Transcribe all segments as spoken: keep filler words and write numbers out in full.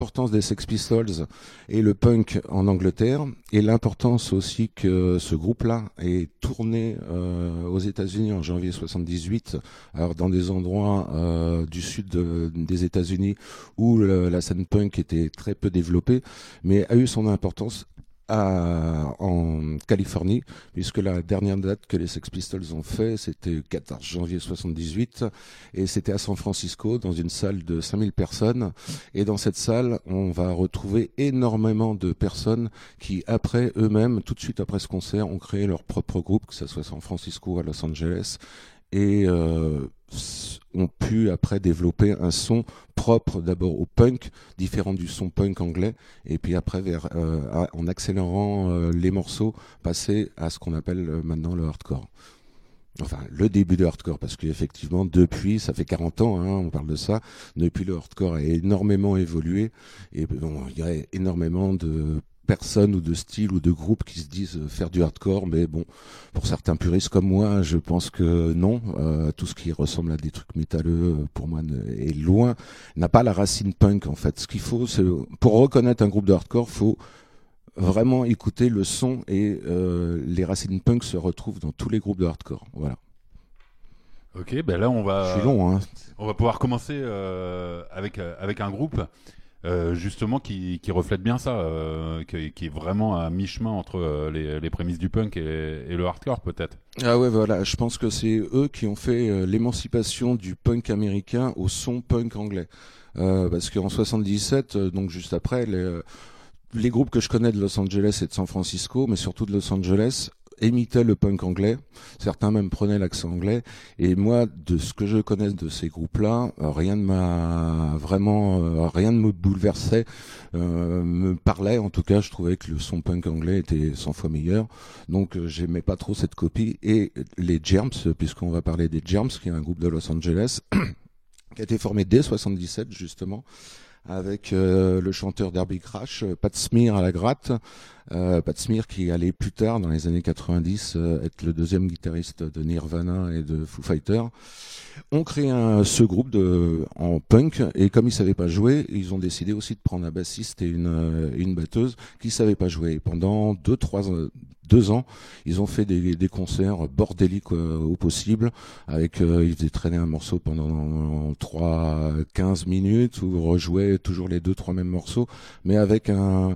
l'importance des Sex Pistols et le punk en Angleterre, et l'importance aussi que ce groupe-là ait tourné euh, aux États-Unis en janvier soixante-dix-huit, alors dans des endroits euh, du sud de, des États-Unis où le, la scène punk était très peu développée, mais a eu son importance à, en Californie, puisque la dernière date que les Sex Pistols ont fait, c'était le quatorze janvier soixante-dix-huit, et c'était à San Francisco, dans une salle de cinq mille personnes. Et dans cette salle, on va retrouver énormément de personnes qui, après eux-mêmes, tout de suite après ce concert, ont créé leur propre groupe, que ce soit à San Francisco ou à Los Angeles, et euh, ont pu après développer un son propre d'abord au punk, différent du son punk anglais, et puis après vers, euh, en accélérant euh, les morceaux, passer à ce qu'on appelle euh, maintenant le hardcore. Enfin, le début de hardcore, parce qu'effectivement, depuis, ça fait quarante ans, hein, on parle de ça, depuis le hardcore a énormément évolué, et bon, il y a énormément de personnes ou de styles ou de groupes qui se disent faire du hardcore, mais bon, pour certains puristes comme moi, je pense que non, euh, tout ce qui ressemble à des trucs métalleux, pour moi, est loin, n'a pas la racine punk, en fait. Ce qu'il faut, c'est, pour reconnaître un groupe de hardcore, faut vraiment écouter le son, et euh, les racines punk se retrouvent dans tous les groupes de hardcore. Voilà. Ok, ben là on va. Je suis long, hein. On va pouvoir commencer euh, avec euh, avec un groupe euh, justement qui qui reflète bien ça, euh, qui, qui est vraiment à mi-chemin entre euh, les les prémices du punk et, et le hardcore peut-être. Ah ouais, voilà. Je pense que c'est eux qui ont fait euh, l'émancipation du punk américain au son punk anglais. Euh, parce qu'en soixante-dix-sept, euh, donc juste après, les euh, les groupes que je connais de Los Angeles et de San Francisco, mais surtout de Los Angeles, imitaient le punk anglais. Certains même prenaient l'accent anglais. Et moi, de ce que je connais de ces groupes-là, euh, rien ne m'a vraiment, euh, rien ne me bouleversait, euh, me parlait. En tout cas, je trouvais que le son punk anglais était cent fois meilleur. Donc, euh, j'aimais pas trop cette copie. Et les Germs, puisqu'on va parler des Germs, qui est un groupe de Los Angeles, qui a été formé dès soixante-dix-sept, justement, avec euh, le chanteur Derby Crash, euh, Pat Smear à la gratte, euh, Pat Smear qui allait plus tard, dans les années quatre-vingt-dix, euh, être le deuxième guitariste de Nirvana et de Foo Fighters. On crée un, ce groupe de, en punk, et comme ils savaient pas jouer, ils ont décidé aussi de prendre un bassiste et une, euh, une batteuse qui savaient pas jouer. Et pendant deux, trois, deux ans, ils ont fait des, des concerts bordéliques euh, au possible, avec euh, ils faisaient traîner un morceau pendant trois, quinze minutes, ou rejouaient toujours les deux, trois mêmes morceaux, mais avec un,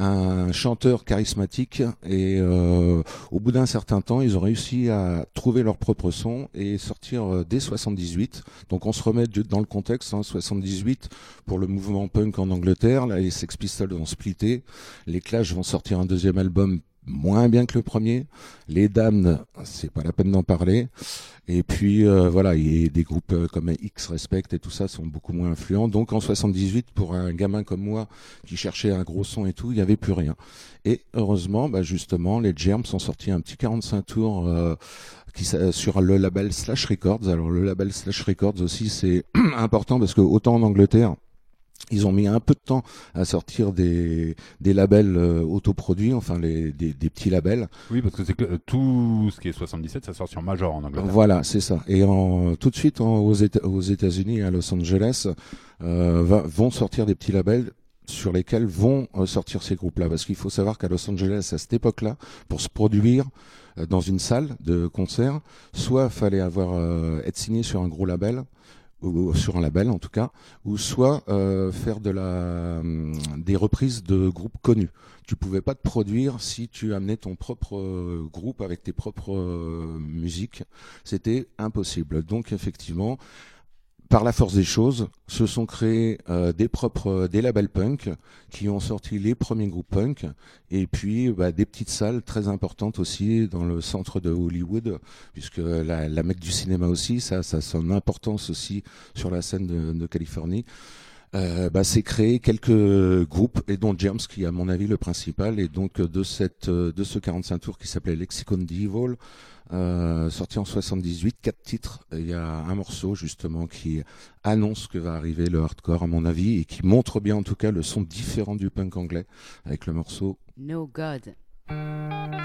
un chanteur charismatique. Et euh, au bout d'un certain temps, ils ont réussi à trouver leur propre son et sortir euh, dès soixante-dix-huit. Donc on se remet dans le contexte, hein, soixante-dix-huit, pour le mouvement punk en Angleterre. Là, les Sex Pistols ont splitté, les Clash vont sortir un deuxième album moins bien que le premier. Les Damned, c'est pas la peine d'en parler. Et puis euh, voilà, et des groupes euh, comme X-Respect et tout ça sont beaucoup moins influents. Donc en soixante-dix-huit, pour un gamin comme moi qui cherchait un gros son et tout, il n'y avait plus rien. Et heureusement, bah justement, les Germs ont sorti un petit quarante-cinq tours euh, qui, sur le label Slash Records. Alors le label Slash Records aussi, c'est important parce que autant en Angleterre, ils ont mis un peu de temps à sortir des, des labels euh, autoproduits, enfin les, des, des petits labels. Oui, parce que c'est que euh, tout ce qui est soixante-dix-sept, ça sort sur Major en Angleterre. Voilà, c'est ça. Et en, tout de suite en, aux, Éta- aux États-Unis, à Los Angeles, euh, va, vont sortir des petits labels sur lesquels vont euh, sortir ces groupes-là. Parce qu'il faut savoir qu'à Los Angeles, à cette époque-là, pour se produire euh, dans une salle de concert, soit fallait avoir euh, être signé sur un gros label, ou sur un label en tout cas, ou soit euh, faire de la hum, des reprises de groupes connus. Tu pouvais pas te produire si tu amenais ton propre euh, groupe avec tes propres euh, musiques, c'était impossible. Donc effectivement, par la force des choses, se sont créés euh, des propres des labels punk qui ont sorti les premiers groupes punk, et puis bah, des petites salles très importantes aussi dans le centre de Hollywood, puisque la, la mecque du cinéma aussi, ça, ça a son importance aussi sur la scène de, de Californie. Euh, bah, c'est créé quelques groupes, et dont Germs qui est à mon avis le principal, et donc de cette de ce quarante-cinq tours qui s'appelait Lexicon Devil, euh, sorti en soixante-dix-huit, quatre titres. Il y a un morceau justement qui annonce que va arriver le hardcore à mon avis, et qui montre bien en tout cas le son différent du punk anglais, avec le morceau No God.